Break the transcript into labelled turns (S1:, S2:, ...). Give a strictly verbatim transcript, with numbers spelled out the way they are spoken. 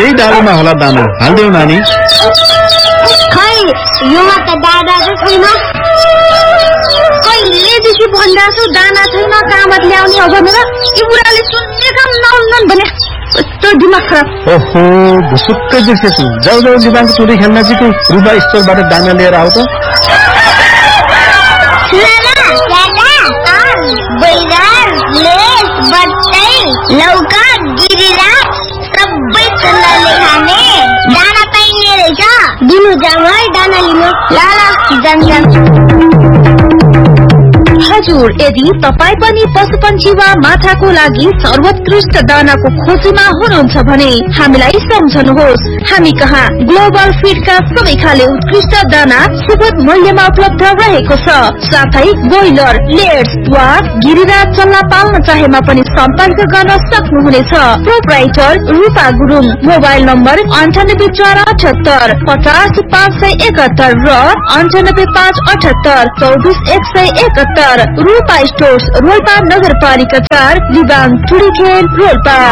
S1: त्यही डालोमा होला दाना, हाल्देऊ नानी।
S2: खै योमा त दादा चाहिँ छैन। कहिलेदेखि भनिरहेको छु दाना छैन, कामत ल्याउने हो भनेर। यो बुढाले सुन्ने काम नहुन्छन् भने कस्तो दिमाग खराब।
S1: ओहो, भुसुक्कै बिर्सेछु। जाऊ जाऊ दिमाग चोरी खेल्न जितु, रुबा स्टोरबाट दाना लिएर आऊ त।
S2: लौका गिरिरा सबै चल्लाले खाने दाना पाइने रहेछ। दिनु जाम है दाना लिनु। ल ल जाम जाम।
S3: हजुर, यदि तपाई पनि पशुपन्छी वा माछाको लागि सर्वोत्कृष्ट दानाको खोजीमा हुनुहुन्छ भने हामीलाई सम्झनुहोस्। हामी कहाँ ग्लोबल फीडका सबै खाले उत्कृष्ट दाना सुपथ मूल्यमा उपलब्ध रहेको छ। साथै ब्रोइलर, लेयर्स वा गिरिरा चल्ला पाल्न चाहेमा पनि सम्पर्क गर्न सक्नुहुनेछ। प्रोप्राइटर रूपा गुरुङ, मोबाइल नम्बर अन्ठानब्बे चार अठहत्तर पचास पाँच सय एकहत्तर र अन्ठानब्बे पाँच अठहत्तर चौबिस एक सय एकहत्तर। रूपा स्टोर्स, रोल्पा नगरपालिका चार, लिबाङ, टुडीखेल, रोल्पा।